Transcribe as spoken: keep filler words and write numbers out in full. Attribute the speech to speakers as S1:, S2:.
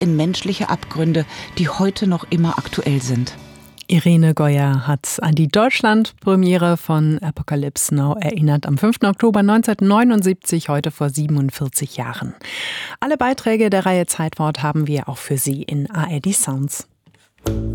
S1: in menschliche Abgründe, die heute noch immer aktuell sind.
S2: Irene Goyer hat an die Deutschland-Premiere von Apocalypse Now erinnert am fünften Oktober neunzehnhundertneunundsiebzig, heute vor siebenundvierzig Jahren. Alle Beiträge der Reihe Zeitwort haben wir auch für Sie in A R D Sounds.